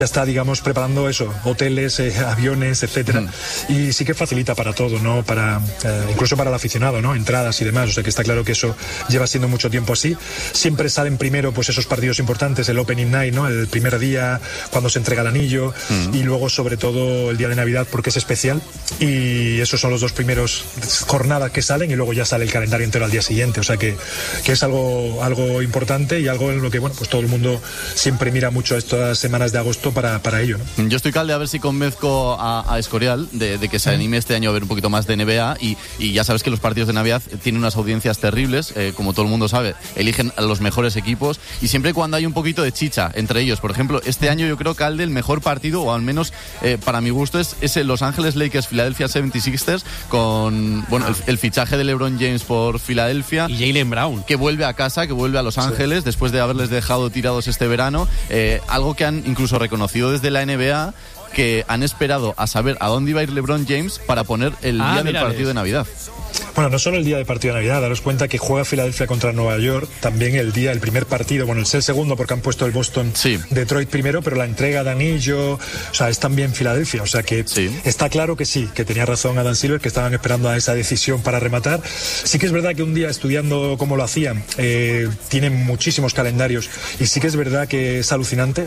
está, digamos, preparando eso, hoteles, aviones, etcétera, y sí que facilita para todo, ¿no? Para incluso para el aficionado, ¿no? Entradas y demás, o sea que está claro que eso lleva siendo mucho tiempo así. Siempre salen primero pues esos partidos importantes, el Opening Night, ¿no? El primer día cuando se entrega el anillo, y luego sobre todo el día de Navidad porque es especial, y esos son los dos primeros jornadas que salen, y luego ya sale el calendario entero al día siguiente, o sea que es algo importante y algo en lo que, bueno, pues todo el mundo siempre mira mucho estas semanas de agosto para ello, ¿no? Yo estoy, Calde, a ver si convenzco a Escorial de que se anime este año a ver un poquito más de NBA, y ya sabes que los partidos de Navidad tienen unas audiencias terribles, como todo el mundo sabe, eligen a los mejores equipos, y siempre cuando hay un poquito de chicha entre ellos. Por ejemplo, este año yo creo, Calde, el mejor partido, o al menos para mi gusto, es el Los Ángeles Lakers Philadelphia 76ers, con el fichaje de LeBron James por Filadelfia y Jaylen Brown, que vuelve a casa, que vuelve a Los Ángeles después de haberles dejado tirados este verano, algo que han incluso reconocido desde la NBA, que han esperado a saber a dónde iba a ir LeBron James para poner el día del partido de Navidad. Bueno, no solo el día del partido de Navidad, daros cuenta que juega Filadelfia contra Nueva York, también el primer partido, bueno, es el segundo porque han puesto el Boston, Detroit primero, pero la entrega de anillo, o sea, es también Filadelfia, o sea que está claro que sí, que tenía razón Adam Silver, que estaban esperando a esa decisión para rematar. Sí que es verdad que un día estudiando cómo lo hacían, tienen muchísimos calendarios, y sí que es verdad que es alucinante,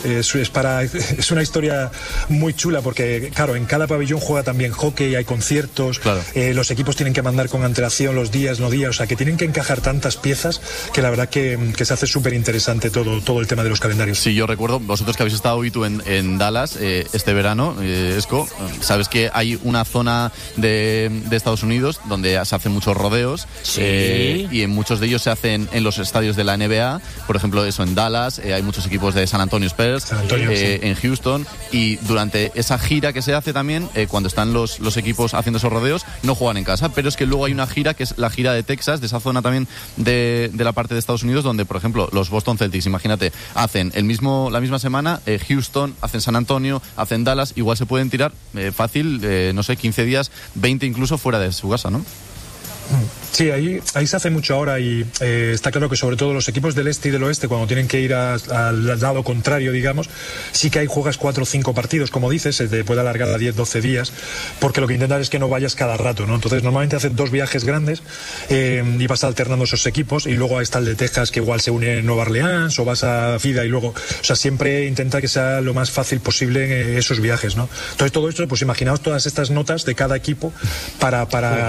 es una historia muy chula, porque claro, en cada pabellón juega también hockey, hay conciertos, los equipos tienen que mandar con antelación los días, no días, o sea que tienen que encajar tantas piezas que la verdad que se hace súper interesante todo el tema de los calendarios. Sí, yo recuerdo, vosotros que habéis estado, Itu, en Dallas este verano, Esco, sabes que hay una zona de Estados Unidos donde se hacen muchos rodeos, y en muchos de ellos se hacen en los estadios de la NBA, por ejemplo eso en Dallas, hay muchos equipos de San Antonio Spurs, en Houston, y durante esa gira que se hace también, cuando están los equipos haciendo esos rodeos, no juegan en casa, pero es que luego hay una gira que es la gira de Texas, de esa zona también de la parte de Estados Unidos, donde por ejemplo los Boston Celtics, imagínate, hacen la misma semana Houston, hacen San Antonio, hacen Dallas, igual se pueden tirar fácil, no sé, 15 días, 20 incluso fuera de su casa, ¿no? Sí, ahí se hace mucho ahora, y está claro que sobre todo los equipos del este y del oeste, cuando tienen que ir al lado contrario, digamos, sí que hay juegas 4 o 5 partidos, como dices, se te puede alargar a 10, 12 días, porque lo que intentan es que no vayas cada rato, ¿no? Entonces normalmente hacen 2 viajes grandes, y vas alternando esos equipos, y luego está el de Texas, que igual se une en Nueva Orleans, o vas a FIDA, y luego, o sea, siempre intenta que sea lo más fácil posible en esos viajes, ¿no? Entonces todo esto, pues imaginaos todas estas notas de cada equipo para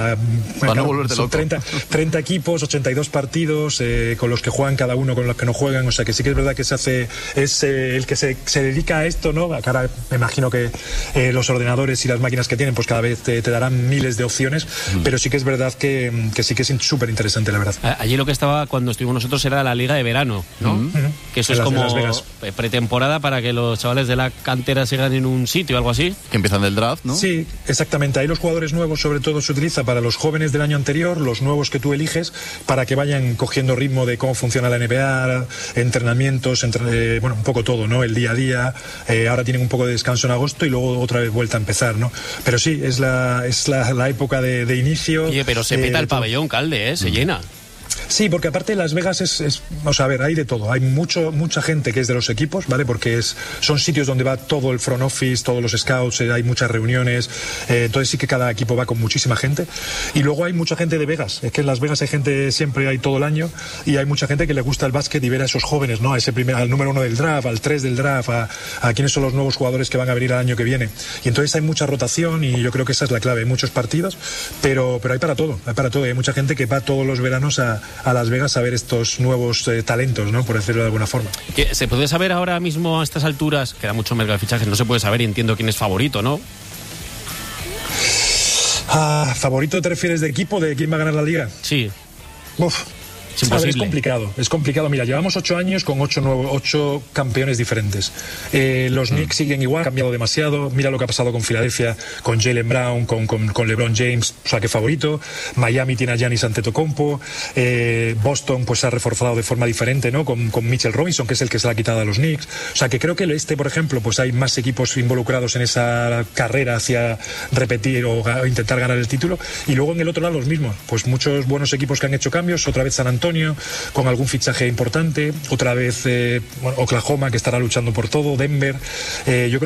no volverte loco. 30 equipos, 82 partidos, con los que juegan cada uno, con los que no juegan, o sea que sí que es verdad que es el que se dedica a esto, ¿no? Ahora me imagino que los ordenadores y las máquinas que tienen, pues cada vez te darán miles de opciones, pero sí que es verdad que sí que es súper interesante, la verdad. Allí lo que estaba cuando estuvimos nosotros era la liga de verano, ¿no? Que eso es como pretemporada para que los chavales de la cantera sigan en un sitio, algo así. Que empiezan del draft, ¿no? Sí, exactamente. Ahí los jugadores nuevos sobre todo se utiliza para los jóvenes del año anterior, los nuevos que tú eliges, para que vayan cogiendo ritmo de cómo funciona la NBA, entrenamientos, un poco todo, ¿no? El día a día. Ahora tienen un poco de descanso en agosto y luego otra vez vuelta a empezar, ¿no? Pero sí, es la época de inicio. Oye, pero se peta el pabellón, Calde, se llena. Sí, porque aparte Las Vegas o sea, a ver, hay de todo. Hay mucha gente que es de los equipos, ¿vale? Porque son sitios donde va todo el front office, todos los scouts, hay muchas reuniones, entonces sí que cada equipo va con muchísima gente. Y luego hay mucha gente de Vegas, es que en Las Vegas hay gente siempre, hay todo el año, y hay mucha gente que le gusta el básquet y ver a esos jóvenes, ¿no? Al número 1 del draft, al 3 del draft, a quiénes son los nuevos jugadores que van a venir el año que viene. Y entonces hay mucha rotación, y yo creo que esa es la clave, hay muchos partidos, pero hay para todo, hay mucha gente que va todos los veranos a Las Vegas a ver estos nuevos talentos, ¿no? Por decirlo de alguna forma. ¿Se puede saber ahora mismo a estas alturas, queda mucho mercado de fichajes, no se puede saber, y entiendo quién es favorito, ¿no? ¿Favorito te refieres de equipo, de quién va a ganar la liga? Sí. Es complicado. Mira, llevamos 8 años con 8 campeones diferentes. Los Knicks siguen igual, han cambiado demasiado. Mira lo que ha pasado con Filadelfia, con Jaylen Brown, con LeBron James, o sea, que favorito. Miami tiene a Giannis Antetokounmpo. Boston pues se ha reforzado de forma diferente, ¿no? Con Mitchell Robinson, que es el que se la ha quitado a los Knicks. O sea, que creo que el este, por ejemplo, pues hay más equipos involucrados en esa carrera hacia repetir o intentar ganar el título. Y luego en el otro lado los mismos. Pues muchos buenos equipos que han hecho cambios. Otra vez San Antonio, Antonio, con algún fichaje importante, otra vez Oklahoma, que estará luchando por todo, Denver. Yo creo